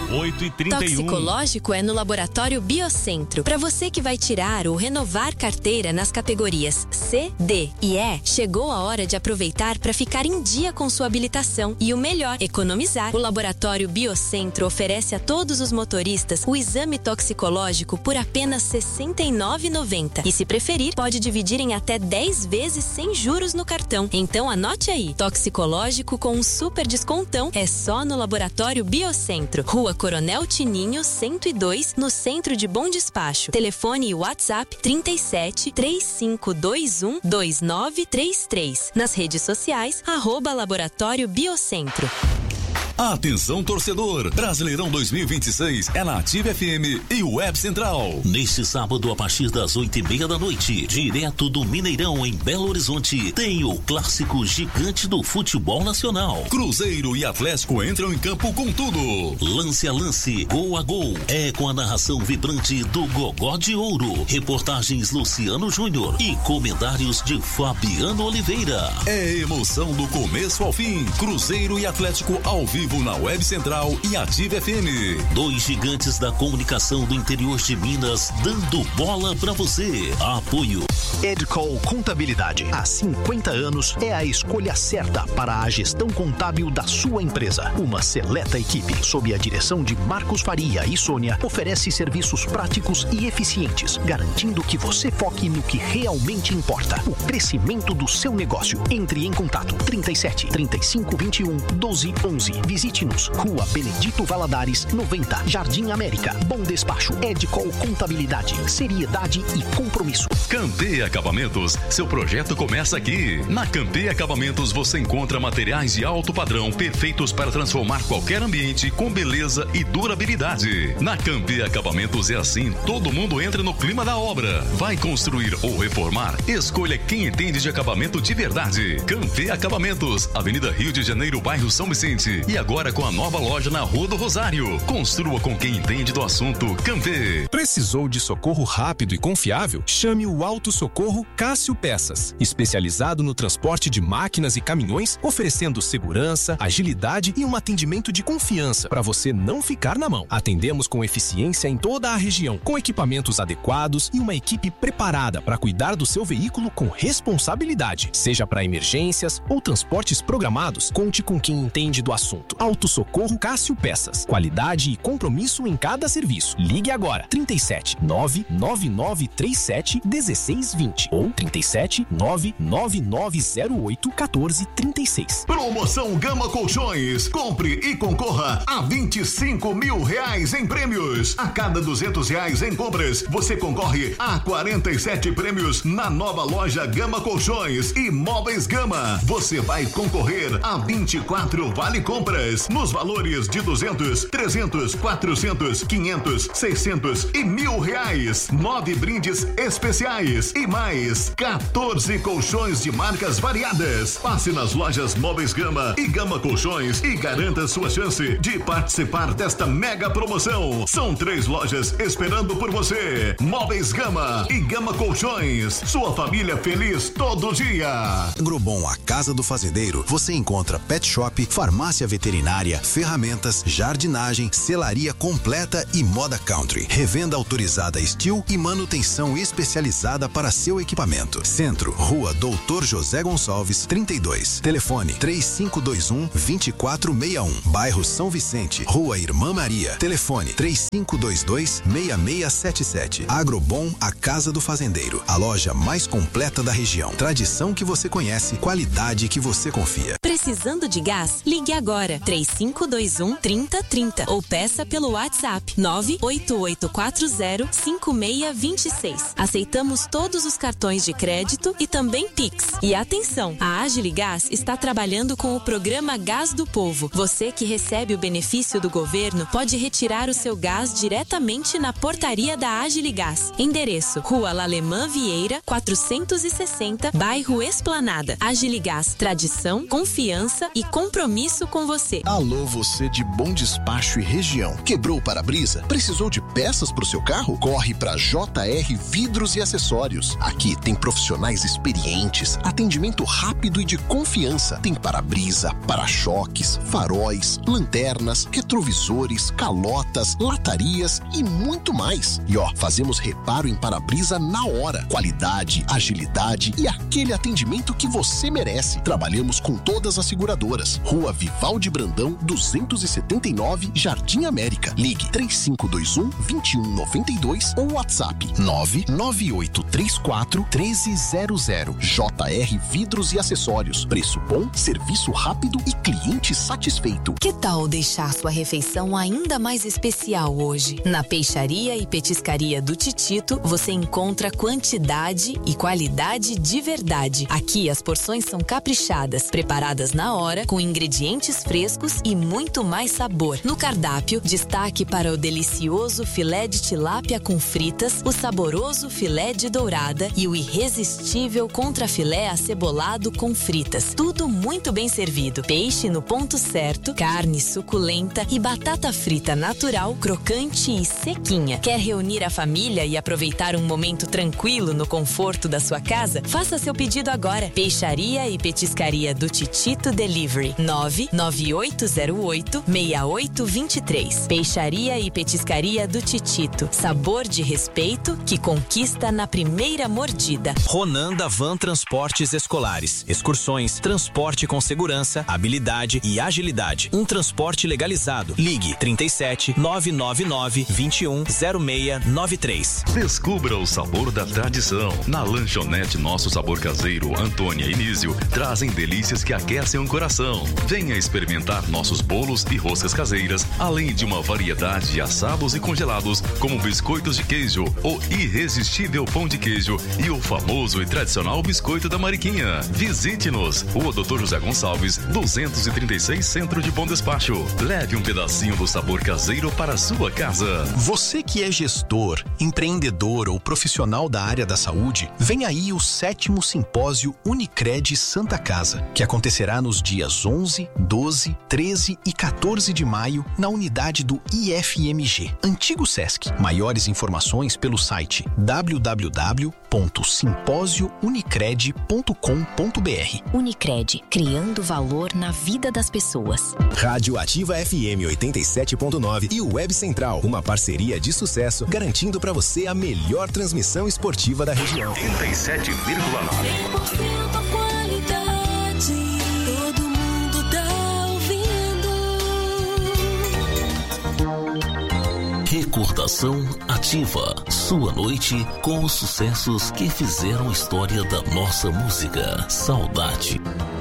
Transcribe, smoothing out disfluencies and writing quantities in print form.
8h31. Toxicológico é no Laboratório Biocentro. Para você que vai tirar ou renovar carteira nas categorias C, D e E, chegou a hora de aproveitar para ficar em dia com sua habilitação. E o melhor, economizar. O Laboratório Biocentro oferece a todos os motoristas o exame toxicológico por apenas R$ 69,90. E se preferir, pode dividir em até 10 vezes sem juros no cartão. Então anote aí, toxicológico com um super descontão é só no Laboratório Biocentro. Rua Coronel Tininho, 102, no centro de Bom Despacho. Telefone e WhatsApp 37 3521 2933. Nas redes sociais, @Laboratório Biocentro. Atenção, torcedor! Brasileirão 2026 é na Ativa FM e Web Central. Neste sábado, a partir das 8h30 da noite, direto do Mineirão, em Belo Horizonte, tem o clássico gigante do futebol nacional. Cruzeiro e Atlético entram em campo com tudo. Lance a lance, gol a gol. É com a narração vibrante do Gogó de Ouro. Reportagens Luciano Júnior e comentários de Fabiano Oliveira. É emoção do começo ao fim. Cruzeiro e Atlético ao vivo na Web Central e Ativa FM. Dois gigantes da comunicação do interior de Minas dando bola pra você. Apoio Edcol Contabilidade. Há 50 anos é a escolha certa para a gestão contábil da sua empresa. Uma seleta equipe, sob a direção de Marcos Faria e Sônia, oferece serviços práticos e eficientes, garantindo que você foque no que realmente importa: o crescimento do seu negócio. Entre em contato 37 35 21 12 11. Visite-nos, Rua Benedito Valadares, 90, Jardim América. Bom Despacho, Edcol Contabilidade, seriedade e compromisso. Campeia Acabamentos, seu projeto começa aqui. Na Campeia Acabamentos você encontra materiais de alto padrão, perfeitos para transformar qualquer ambiente com beleza e durabilidade. Na Campeia Acabamentos é assim, todo mundo entra no clima da obra. Vai construir ou reformar? Escolha quem entende de acabamento de verdade. Campeia Acabamentos, Avenida Rio de Janeiro, bairro São Vicente. E agora com a nova loja na Rua do Rosário. Construa com quem entende do assunto. Campe. Precisou de socorro rápido e confiável? Chame o Auto Socorro Cássio Peças, especializado no transporte de máquinas e caminhões, oferecendo segurança, agilidade e um atendimento de confiança para você não ficar na mão. Atendemos com eficiência em toda a região, com equipamentos adequados e uma equipe preparada para cuidar do seu veículo com responsabilidade. Seja para emergências ou transportes programados, conte com quem entende do assunto. Auto Socorro Cássio Peças. Qualidade e compromisso em cada serviço. Ligue agora. 37 99937 1620 ou 37 99908 1436. Promoção Gama Colchões. Compre e concorra a R$25 mil em prêmios. A cada R$200 em compras, você concorre a 47 prêmios na nova loja Gama Colchões e Móveis Gama. Você vai concorrer a 24 vale compras nos valores de 200, 300, 400, 500, 600 e R$1.000. 9 brindes especiais e mais 14 colchões de marcas variadas. Passe nas lojas Móveis Gama e Gama Colchões e garanta sua chance de participar desta mega promoção. São 3 lojas esperando por você. Móveis Gama e Gama Colchões. Sua família feliz todo dia. Agrobom, a casa do fazendeiro. Você encontra pet shop, farmácia veterinária, ferramentas, jardinagem, selaria completa e moda country. Revenda autorizada Steel e manutenção especializada para seu equipamento. Centro, Rua Doutor José Gonçalves, 32. Telefone 3521-2461. Bairro São Vicente, Rua Irmã Maria. Telefone 3522-6677. Agrobom, a casa do fazendeiro. A loja mais completa da região. Tradição que você conhece, qualidade que você confia. Precisando de gás? Ligue agora. 3521-3030 ou peça pelo WhatsApp 988405626. Aceitamos todos os cartões de crédito e também Pix. E atenção, a Agiligás está trabalhando com o programa Gás do Povo. Você que recebe o benefício do governo pode retirar o seu gás diretamente na portaria da Agiligás. Endereço: Rua Lalemã Vieira, 460, bairro Esplanada. Agiligás, tradição, confiança confiança e compromisso com você. Alô, você de Bom Despacho e região. Quebrou o para-brisa? Precisou de peças para o seu carro? Corre para JR Vidros e Acessórios. Aqui tem profissionais experientes, atendimento rápido e de confiança. Tem para-brisa, para-choques, faróis, lanternas, retrovisores, calotas, latarias e muito mais. E fazemos reparo em para-brisa na hora. Qualidade, agilidade e aquele atendimento que você merece. Trabalhamos com todas as seguradoras. Rua Vivaldi Brandão, 279, Jardim América. Ligue 3521-2192 ou WhatsApp 99834-1300. JR Vidros e Acessórios. Preço bom, serviço rápido e cliente satisfeito. Que tal deixar sua refeição ainda mais especial hoje? Na Peixaria e Petiscaria do Titito, você encontra quantidade e qualidade de verdade. Aqui as porções são caprichadas, preparadas na hora, com ingredientes frescos e muito mais sabor. No cardápio, destaque para o delicioso filé de tilápia com fritas, o saboroso filé de dourada e o irresistível contrafilé acebolado com fritas. Tudo muito bem servido. Peixe no ponto certo, carne suculenta e batata frita natural, crocante e sequinha. Quer reunir a família e aproveitar um momento tranquilo no conforto da sua casa? Faça seu pedido agora. Peixaria e Petiscaria do Titito Delivery 99808-6823. Peixaria e Petiscaria do Titito. Sabor de respeito que conquista na primeira mordida. Ronanda Van Transportes Escolares. Excursões, transporte com segurança, habilidade e agilidade. Um transporte legalizado. Ligue 37 999 21 0693. Descubra o sabor da tradição. Na lanchonete Nosso Sabor Caseiro, Antônia e Nísio trazem delícias que aquecem o coração. Venha experimentar nossos bolos e roscas caseiras, além de uma variedade de assados e congelados, como biscoitos de queijo, o irresistível pão de queijo e o famoso e tradicional biscoito da Mariquinha. Visite-nos, Rua Dr. José Gonçalves, 236, Centro de Bom Despacho. Leve um pedacinho do sabor caseiro para a sua casa. Você que é gestor, empreendedor ou profissional da área da saúde, vem aí o 7º Simpósio Unicred Santa Casa, que acontecerá nos dias 11, 12, 13 e 14 de maio na unidade do IFMG, antigo Sesc. Maiores informações pelo site www.simposiounicred.com.br. Unicred, criando valor na vida das pessoas. Rádio Ativa FM 87.9 e Web Central, uma parceria de sucesso, garantindo para você a melhor transmissão esportiva da região. 87,9. Qualidade, todo mundo tá ouvindo. Recordação Ativa. Sua noite com os sucessos que fizeram história da nossa música. Saudade.